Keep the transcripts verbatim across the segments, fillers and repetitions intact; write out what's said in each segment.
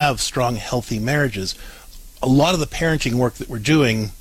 have strong, healthy marriages, a lot of the parenting work that we're doing,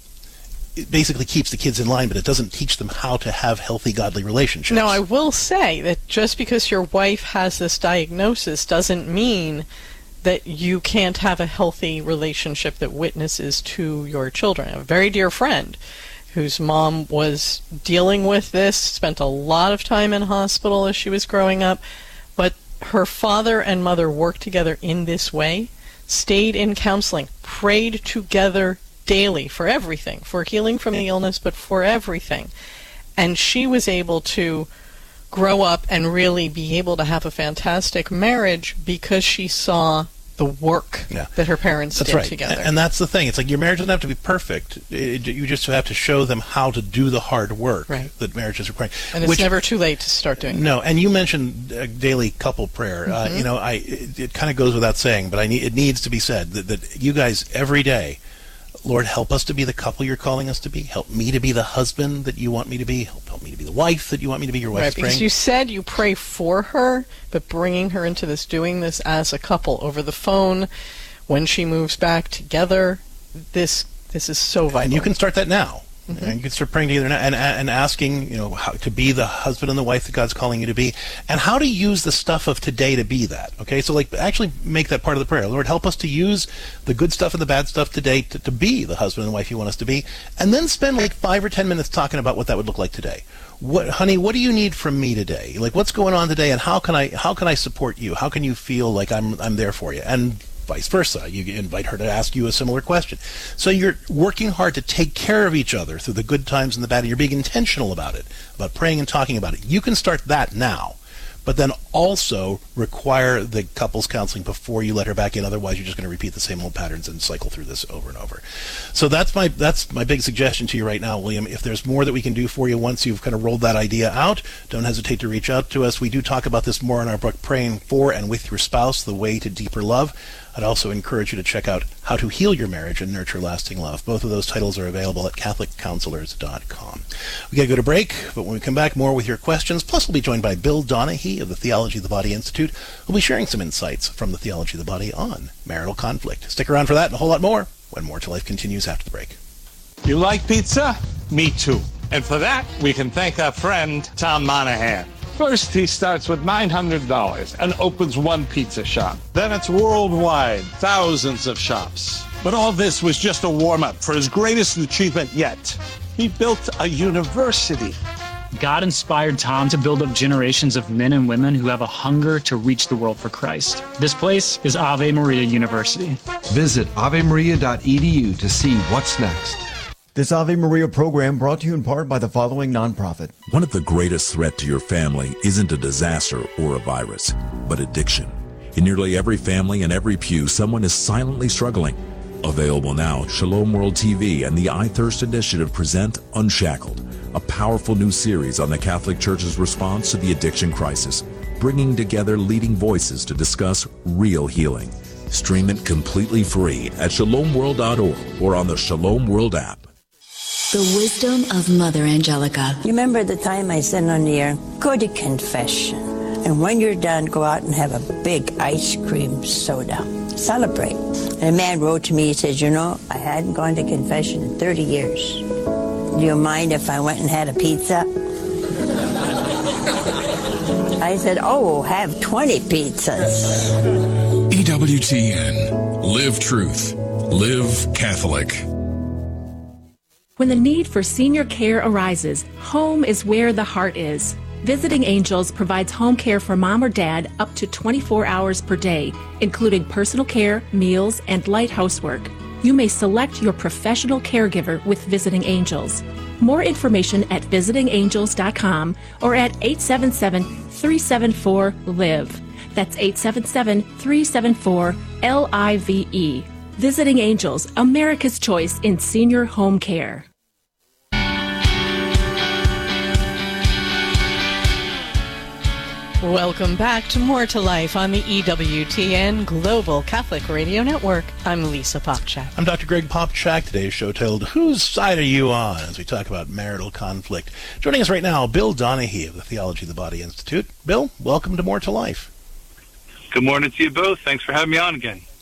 it basically keeps the kids in line, but it doesn't teach them how to have healthy, godly relationships. Now, I will say that just because your wife has this diagnosis doesn't mean that you can't have a healthy relationship that witnesses to your children. I have a very dear friend whose mom was dealing with this, spent a lot of time in hospital as she was growing up, but her father and mother worked together in this way, stayed in counseling, prayed together daily for everything, for healing from the illness, but for everything. And she was able to grow up and really be able to have a fantastic marriage because she saw the work yeah. that her parents that's did right. together. And that's the thing. It's like your marriage doesn't have to be perfect. It, you just have to show them how to do the hard work right. that marriage is requiring. And it's Which, never too late to start doing No, that. and you mentioned uh, daily couple prayer. Mm-hmm. Uh, you know, I it, it kind of goes without saying, but I need, it needs to be said that, that you guys every day, Lord, help us to be the couple you're calling us to be. Help me to be the husband that you want me to be. Help, help me to be the wife that you want me to be. Your wife's right, because praying. you said you pray for her, but bringing her into this, doing this as a couple over the phone, when she moves back together, this this is so vital. And you can start that now. Mm-hmm. And you can start praying together now and, and asking, you know, how to be the husband and the wife that God's calling you to be, and how to use the stuff of today to be that. Okay, so like actually make that part of the prayer. Lord, help us to use the good stuff and the bad stuff today to, to be the husband and wife you want us to be, and then spend like five or ten minutes talking about what that would look like today. What, honey, what do you need from me today? Like, what's going on today, and how can I how can I support you? How can you feel like I'm I'm there for you? And vice versa. You invite her to ask you a similar question. So you're working hard to take care of each other through the good times and the bad, and you're being intentional about it, about praying and talking about it. You can start that now, but then also require the couples counseling before you let her back in. Otherwise, you're just going to repeat the same old patterns and cycle through this over and over. So that's my that's my big suggestion to you right now, William. If there's more that we can do for you once you've kind of rolled that idea out, don't hesitate to reach out to us. We do talk about this more in our book, Praying For and With Your Spouse, The Way to Deeper Love. I'd also encourage you to check out How to Heal Your Marriage and Nurture Lasting Love. Both of those titles are available at catholic counselors dot com. We got to go to break, but when we come back, more with your questions. Plus, we'll be joined by Bill Donahue of the Theology of the Body Institute, who'll be sharing some insights from the Theology of the Body on marital conflict. Stick around for that and a whole lot more when More to Life continues after the break. You like pizza? Me too. And for that, we can thank our friend Tom Monahan. First, he starts with nine hundred dollars and opens one pizza shop. Then it's worldwide, thousands of shops. But all this was just a warm-up for his greatest achievement yet. He built a university. God inspired Tom to build up generations of men and women who have a hunger to reach the world for Christ. This place is Ave Maria University. Visit ave maria dot e d u to see what's next. This Ave Maria program brought to you in part by the following nonprofit. One of the greatest threats to your family isn't a disaster or a virus, but addiction. In nearly every family and every pew, someone is silently struggling. Available now, Shalom World T V and the iThirst Initiative present Unshackled, a powerful new series on the Catholic Church's response to the addiction crisis, bringing together leading voices to discuss real healing. Stream it completely free at shalom world dot org or on the Shalom World app. The wisdom of Mother Angelica. You remember the time I said on the air, go to confession. And when you're done, go out and have a big ice cream soda. Celebrate. And a man wrote to me, he said, you know, I hadn't gone to confession in thirty years. Do you mind if I went and had a pizza? I said, oh, have twenty pizzas. E W T N. Live truth. Live Catholic. When the need for senior care arises, home is where the heart is. Visiting Angels provides home care for mom or dad up to twenty-four hours per day, including personal care, meals, and light housework. You may select your professional caregiver with Visiting Angels. More information at visiting angels dot com or at eight seven seven, three seven four, L I V E. That's eight seven seven, three seven four, L I V E. Visiting Angels, America's choice in senior home care. Welcome back to More to Life on the E W T N Global Catholic Radio Network. I'm Lisa Popchak. I'm Doctor Greg Popchak. Today's show titled, Whose Side Are You On? As we talk about marital conflict. Joining us right now, Bill Donahue of the Theology of the Body Institute. Bill, welcome to More to Life. Good morning to you both. Thanks for having me on again.